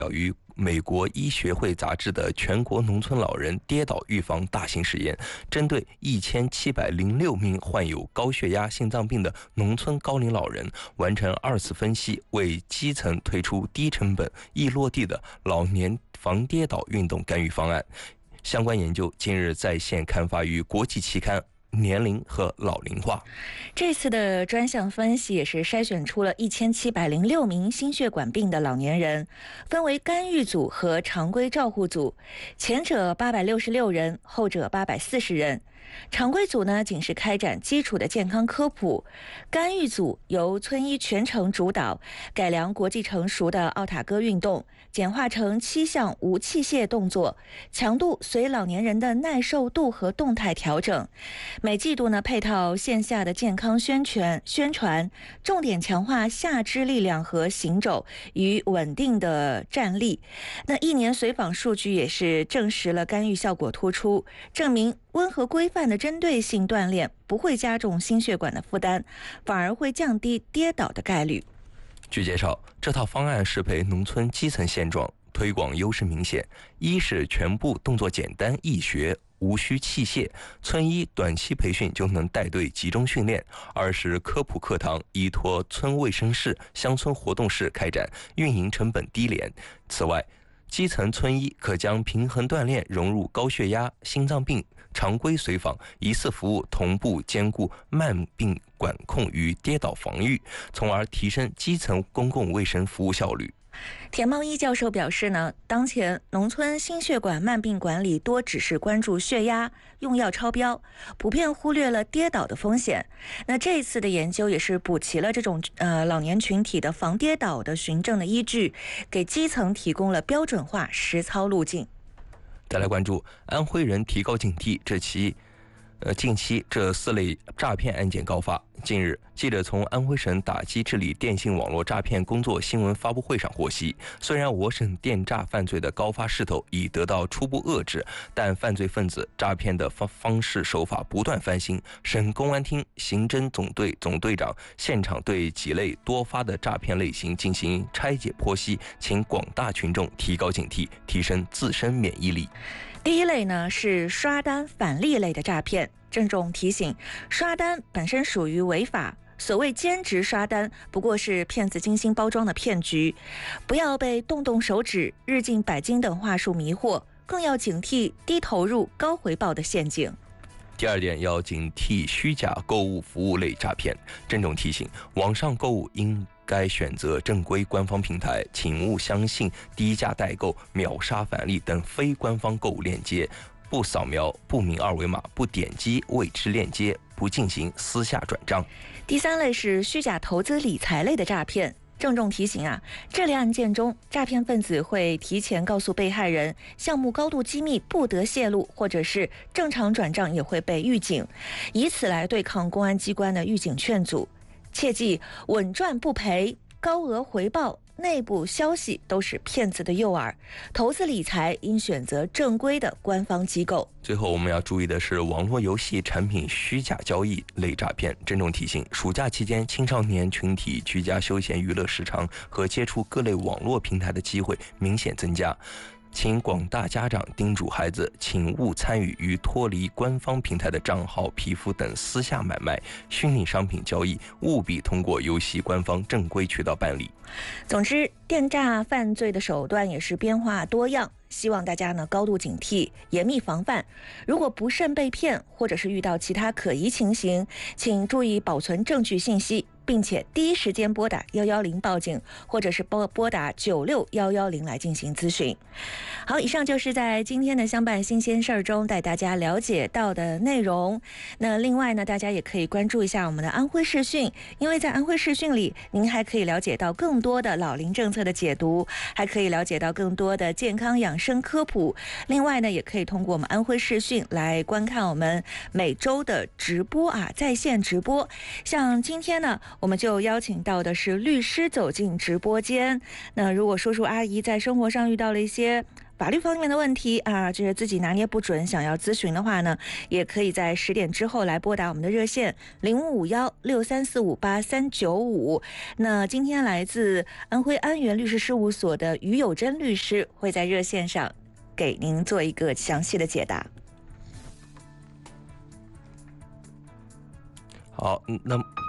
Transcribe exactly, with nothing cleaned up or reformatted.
表于美国医学会杂志的全国农村老人跌倒预防大型实验，针对一千七百零六名患有高血压、心脏病的农村高龄老人完成二次分析，为基层推出低成本、易落地的老年防跌倒运动干预方案。相关研究近日在线刊发于国际期刊年龄和老龄化。 这次的专项分析也是筛选出了一千七百零六名心血管病的老年人，分为干预组和常规照护组，前者八百六十六人，后者八百四十人。常规组呢，仅是开展基础的健康科普；干预组由村医全程主导，改良国际成熟的奥塔哥运动，简化成七项无器械动作，强度随老年人的耐受度和动态调整。每季度呢，配套线下的健康宣传宣传，重点强化下肢力量和行走与稳定的站立。那一年随访数据也是证实了干预效果突出，证明温和规范的针对性锻炼不会加重心血管的负担，反而会降低跌倒的概率。 据介绍，这套方案适配农村基层现状，推广优势明显。一是全部动作简单易学，无需器械，村医短期培训就能带队集中训练；二是科普课堂依托村卫生室、乡村活动室开展，运营成本低廉。此外，基层村医可将平衡锻炼融入高血压、心脏病常规随访一次服务，同步兼顾慢病管控与跌倒防御，从而提升基层公共卫生服务效率。 田茂一教授表示呢，当前农村心血管慢病管理多只是关注血压、用药超标，普遍忽略了跌倒的风险。那这一次的研究也是补齐了这种呃老年群体的防跌倒的循证的依据，给基层提供了标准化实操路径。 再来关注安徽人提高警惕，这期呃，近期这四类诈骗案件高发。近日，记者从安徽省打击治理电信网络诈骗工作新闻发布会上获悉，虽然我省电诈犯罪的高发势头已得到初步遏制，但犯罪分子诈骗的方方式手法不断翻新。省公安厅刑侦总队总队长现场对几类多发的诈骗类型进行拆解剖析，请广大群众提高警惕，提升自身免疫力。 第一类呢是刷单返利类的诈骗，郑重提醒，刷单本身属于违法，所谓兼职刷单不过是骗子精心包装的骗局，不要被动动手指、日进百金等话术迷惑，更要警惕低投入高回报的陷阱。 第二点，要警惕虚假购物服务类诈骗，郑重提醒，网上购物应该选择正规官方平台，请勿相信低价代购、秒杀返利等非官方购物链接，不扫描不明二维码，不点击未知链接，不进行私下转账。 第三类是虚假投资理财类的诈骗，郑重提醒啊，这类案件中，诈骗分子会提前告诉被害人项目高度机密不得泄露，或者是正常转账也会被预警，以此来对抗公安机关的预警劝阻。切记，稳赚不赔、高额回报、内部消息都是骗子的诱饵，投资理财应选择正规的官方机构。 最后我们要注意的是网络游戏产品虚假交易类诈骗，郑重提醒，暑假期间青少年群体居家休闲娱乐时长和接触各类网络平台的机会明显增加，请广大家长叮嘱孩子，请勿参与与脱离官方平台的账号、皮肤等私下买卖、虚拟商品交易，务必通过游戏官方正规渠道办理。 总之，电诈犯罪的手段也是变化多样，希望大家呢高度警惕，严密防范。如果不慎被骗，或者是遇到其他可疑情形，请注意保存证据信息，并且第一时间拨打一一零报警，或者是拨拨打九六一一零来进行咨询。好，以上就是在今天的相伴新鲜事儿中带大家了解到的内容。那另外呢，大家也可以关注一下我们的安徽视讯，因为在安徽视讯里，您还可以了解到更多的老龄政策的解读，还可以了解到更多的健康养生科普。另外呢，也可以通过我们安徽视讯来观看我们每周的直播啊，在线直播。像今天呢，我们就邀请到的是律师走进直播间。那如果叔叔阿姨在生活上遇到了一些法律方面的问题啊，就是自己拿捏不准，想要咨询的话呢，也可以在十点之后来拨打我们的热线零五五幺六三四五八三九五。那今天来自安徽安源律师事务所的于有贞律师会在热线上给您做一个详细的解答。 好，那